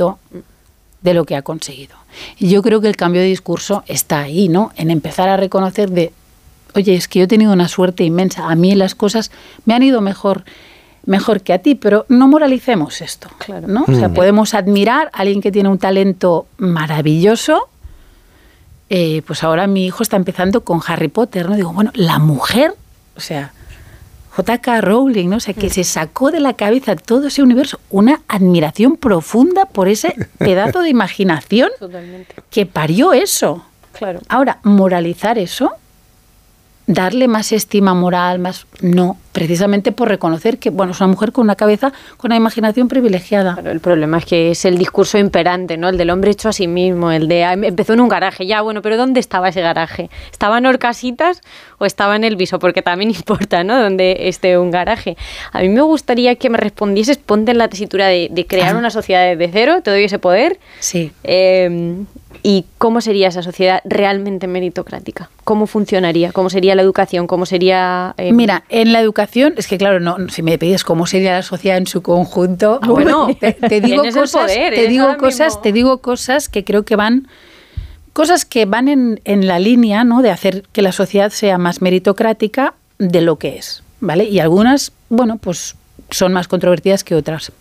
mérito de lo que ha conseguido. Y yo creo que el cambio de discurso está ahí, ¿no? En empezar a reconocer oye, es que yo he tenido una suerte inmensa, a mí las cosas me han ido mejor que a ti, pero no moralicemos esto, claro, ¿no? O sea, podemos admirar a alguien que tiene un talento maravilloso. Pues ahora mi hijo está empezando con Harry Potter, ¿no? Digo, bueno, la mujer, o sea, J.K. Rowling, ¿no? O sea, que se sacó de la cabeza todo ese universo, una admiración profunda por ese pedazo de imaginación que parió eso. Claro. Ahora, moralizar eso, darle más estima moral, más... No, precisamente por reconocer que, bueno, es una mujer con una cabeza, con una imaginación privilegiada. Claro, el problema es que es el discurso imperante, ¿no? El del hombre hecho a sí mismo, el de empezó en un garaje, ya, bueno, pero ¿dónde estaba ese garaje? ¿Estaba en Horcasitas o estaba en el Viso? Porque también importa, ¿no? Dónde esté un garaje. A mí me gustaría que me respondieses, ponte en la tesitura de crear una sociedad desde cero, te doy ese poder. Sí. ¿Y cómo sería esa sociedad realmente meritocrática? ¿Cómo funcionaría? ¿Cómo sería la educación? ¿Cómo sería...? Mira, en la educación, es que claro, no, si me pides cómo sería la sociedad en su conjunto, bueno, te digo cosas, te digo cosas que creo que van... Cosas que van en la línea, ¿no?, de hacer que la sociedad sea más meritocrática de lo que es, ¿vale? Y algunas, bueno, pues son más controvertidas que otras.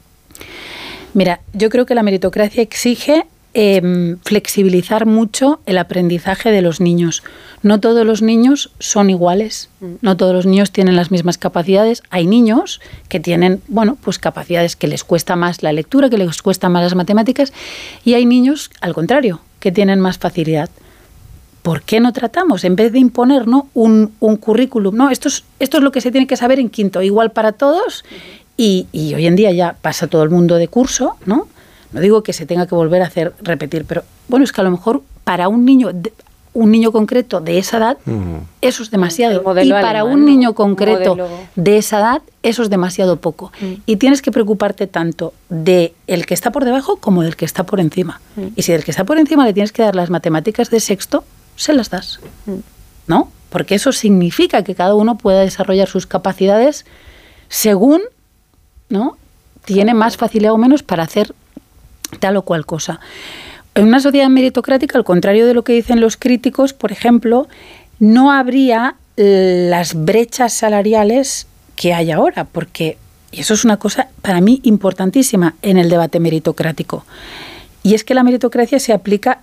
Mira, yo creo que la meritocracia exige flexibilizar mucho el aprendizaje de los niños. No todos los niños son iguales, no todos los niños tienen las mismas capacidades. Hay niños que tienen, bueno, pues capacidades que les cuesta más la lectura, que les cuesta más las matemáticas, y hay niños, al contrario, que tienen más facilidad. ¿Por qué no tratamos, en vez de imponer, ¿no?, un currículum? No, esto es lo que se tiene que saber en quinto, igual para todos, y hoy en día ya pasa todo el mundo de curso, ¿no? No digo que se tenga que volver a repetir, pero bueno, es que a lo mejor para un niño concreto de esa edad, eso es demasiado. Y para alemán, un niño concreto de esa edad, eso es demasiado poco. Y tienes que preocuparte tanto de el que está por debajo como del que está por encima. Y si del que está por encima le tienes que dar las matemáticas de sexto, se las das. ¿No? Porque eso significa que cada uno pueda desarrollar sus capacidades según, ¿no?, tiene más facilidad o menos para hacer tal o cual cosa. En una sociedad meritocrática, al contrario de lo que dicen los críticos, por ejemplo, no habría las brechas salariales que hay ahora, porque, y eso es una cosa para mí importantísima en el debate meritocrático, y es que la meritocracia se aplica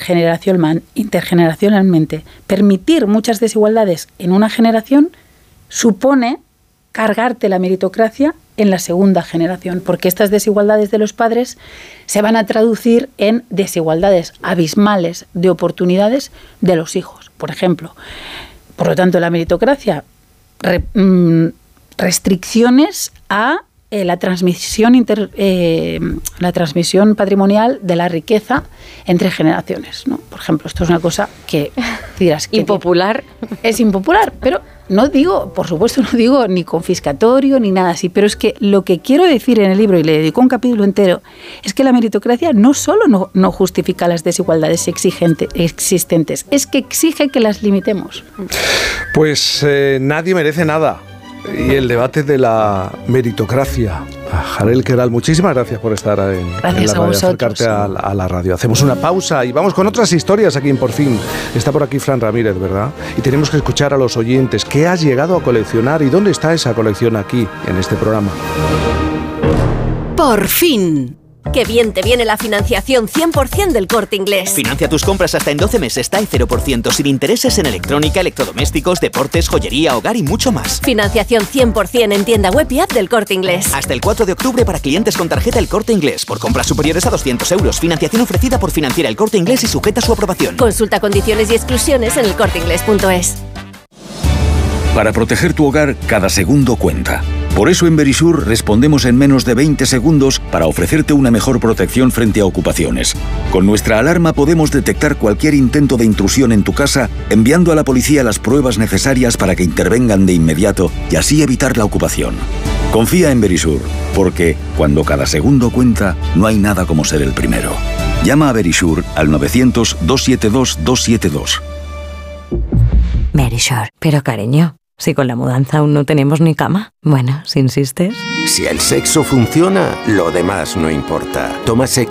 intergeneracionalmente. Permitir muchas desigualdades en una generación supone cargarte la meritocracia en la segunda generación, porque estas desigualdades de los padres se van a traducir en desigualdades abismales de oportunidades de los hijos, por ejemplo. Por lo tanto, la meritocracia, restricciones a la transmisión patrimonial de la riqueza entre generaciones, ¿no? Por ejemplo, esto es una cosa que dirás que impopular. Es impopular, pero no digo, por supuesto, no digo ni confiscatorio ni nada así, pero es que lo que quiero decir en el libro, y le dedico un capítulo entero, es que la meritocracia no solo no justifica las desigualdades existentes, es que exige que las limitemos. Pues nadie merece nada. Y el debate de la meritocracia. Jarel Queralt, muchísimas gracias por estar en la radio, acercarte a la radio. Hacemos una pausa y vamos con otras historias aquí en Por Fin. Está por aquí Fran Ramírez, ¿verdad? Y tenemos que escuchar a los oyentes. ¿Qué has llegado a coleccionar y dónde está esa colección aquí, en este programa? Por fin. ¡Qué bien te viene la financiación 100% del Corte Inglés! Financia tus compras hasta en 12 meses, TAE 0%, sin intereses en electrónica, electrodomésticos, deportes, joyería, hogar y mucho más. Financiación 100% en tienda web y app del Corte Inglés. Hasta el 4 de octubre para clientes con tarjeta El Corte Inglés. Por compras superiores a 200 euros. Financiación ofrecida por Financiera El Corte Inglés y sujeta a su aprobación. Consulta condiciones y exclusiones en elcorteinglés.es. Para proteger tu hogar, cada segundo cuenta. Por eso en Verisur respondemos en menos de 20 segundos para ofrecerte una mejor protección frente a ocupaciones. Con nuestra alarma podemos detectar cualquier intento de intrusión en tu casa, enviando a la policía las pruebas necesarias para que intervengan de inmediato y así evitar la ocupación. Confía en Verisur, porque cuando cada segundo cuenta, no hay nada como ser el primero. Llama a Verisur al 900-272-272. Verisur, pero cariño, si con la mudanza aún no tenemos ni cama. Bueno, si insistes. Si el sexo funciona, lo demás no importa. Toma Sex